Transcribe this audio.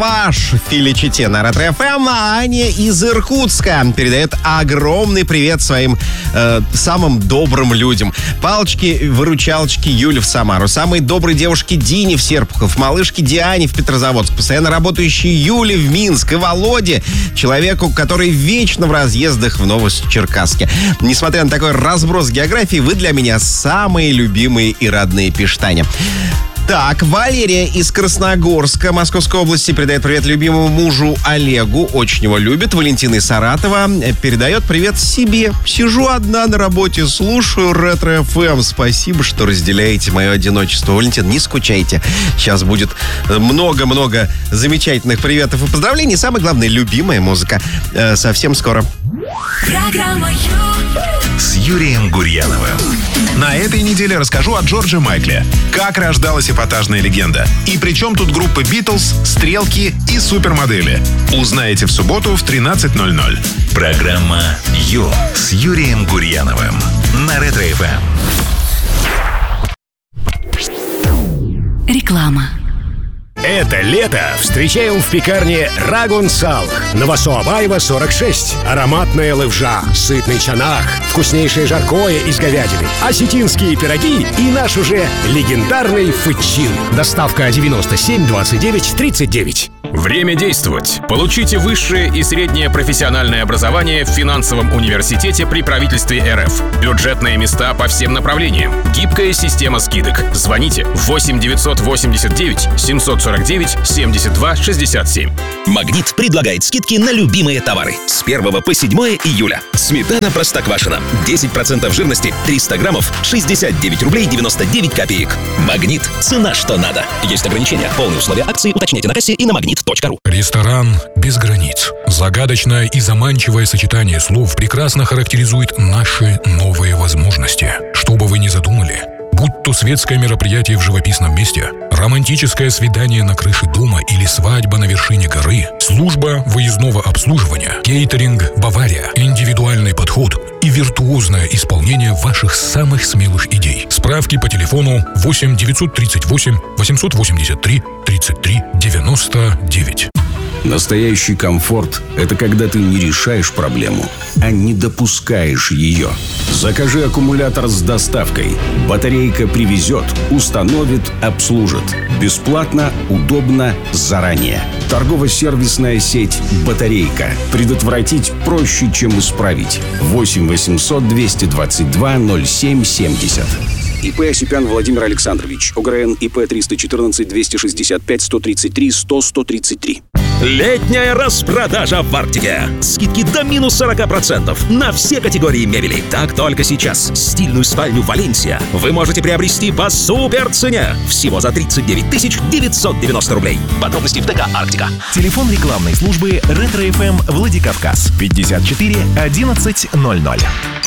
Паш в Филичите на Ретро-ФМ, а Аня из Иркутска передает огромный привет своим самым добрым людям. Палочки-выручалочки Юле в Самару, самой доброй девушке Дине в Серпухов, малышке Диане в Петрозаводск, постоянно работающей Юле в Минск и Володе, человеку, который вечно в разъездах в Новочеркасске. Несмотря на такой разброс географии, вы для меня самые любимые и родные пиштани. Так, Валерия из Красногорска, Московской области, передает привет любимому мужу Олегу, очень его любит. Валентина из Саратова передает привет себе. Сижу одна на работе, слушаю Ретро-ФМ. Спасибо, что разделяете мое одиночество. Валентин, не скучайте. Сейчас будет много-много замечательных приветов и поздравлений. Самое главное, любимая музыка. Совсем скоро. Программа с Юрием Гурьяновым. На этой неделе расскажу о Джордже Майкле. Как рождалась эпатажная легенда. И при чем тут группы Битлз, Стрелки и Супермодели. Узнаете в субботу в 13:00. Программа Ю с Юрием Гурьяновым на Ретро-ФМ. Реклама. Это лето встречаем в пекарне Рагун Салх. Новосоабаева, 46. Ароматная левжа, сытный чанах, вкуснейшее жаркое из говядины, осетинские пироги и наш уже легендарный фычин. Доставка 97 29 39. Время действовать. Получите высшее и среднее профессиональное образование в финансовом университете при правительстве РФ. Бюджетные места по всем направлениям. Гибкая система скидок. Звоните 8 989 749 72 67. «Магнит» предлагает скидки на любимые товары. С 1 по 7 июля. Сметана Простоквашино. 10% жирности, 300 граммов, 69 рублей 99 копеек. «Магнит» — цена что надо. Есть ограничения. Полные условия акции уточняйте на кассе и на магнит.ру. Ресторан без границ. Загадочное и заманчивое сочетание слов прекрасно характеризует наши новые возможности. Что бы вы ни задумали, будь то светское мероприятие в живописном месте, романтическое свидание на крыше дома или свадьба на вершине горы, служба выездного обслуживания, кейтеринг «Бавария», индивидуальный подход и виртуозное исполнение ваших самых смелых идей. Справки по телефону 8 938 883 33 99. Настоящий комфорт – это когда ты не решаешь проблему, а не допускаешь ее. Закажи аккумулятор с доставкой. Батарейка привезет, установит, обслужит. Бесплатно, удобно, заранее. Торгово-сервисная сеть «Батарейка». Предотвратить проще, чем исправить. 8 800 222 07 70. ИП Осипян Владимир Александрович. ОГРН ИП 314 265 133 100 133. Летняя распродажа в Арктике. Скидки до минус 40% на все категории мебели. Так только сейчас. Стильную спальню «Валенсия» вы можете приобрести по суперцене. Всего за 39 990 рублей. Подробности в ТК «Арктика». Телефон рекламной службы «Ретро-ФМ» Владикавказ. 54 11 00.